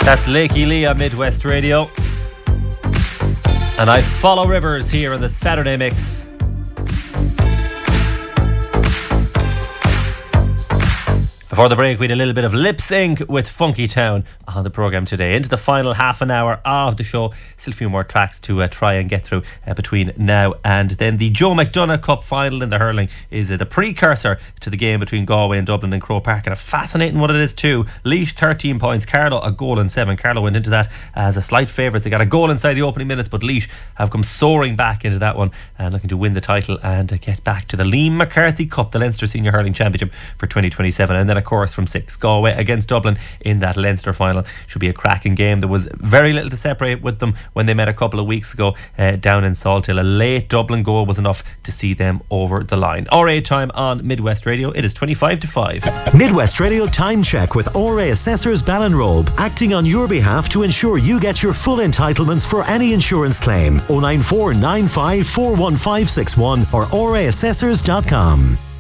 That's Lakey Lee on Midwest Radio. And I follow Rivers here on the Saturday Mix. Before the break, we had a little bit of lip sync with Funky Town on the programme today. Into the final half an hour of the show. Still a few more tracks to try and get through between now and then. The Joe McDonagh Cup final in the hurling is the precursor to the game between Galway and Dublin and Croke Park. And a fascinating one it is too. Laois 13 points, Carlow a goal and 7. Carlow went into that as a slight favourite. They got a goal inside the opening minutes, but Laois have come soaring back into that one and looking to win the title and get back to the Liam McCarthy Cup, the Leinster Senior Hurling Championship for 2027. And then of course from 6, Galway against Dublin in that Leinster final. Should be a cracking game. There was very little to separate with them when they met a couple of weeks ago down in Salthill. A late Dublin goal was enough to see them over the line. RA time on Midwest Radio. It is 25 to 5. Midwest Radio time check with RA Assessors Ballinrobe, acting on your behalf to ensure you get your full entitlements for any insurance claim. 094 95 41561 or raassessors.com.